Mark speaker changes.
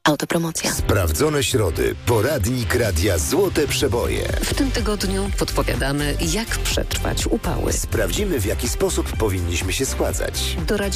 Speaker 1: Autopromocja.
Speaker 2: Sprawdzone środy. Poradnik Radia Złote Przeboje.
Speaker 3: W tym tygodniu podpowiadamy, jak przetrwać upały.
Speaker 2: Sprawdzimy, w jaki sposób powinniśmy się schładzać.
Speaker 3: Doradzimy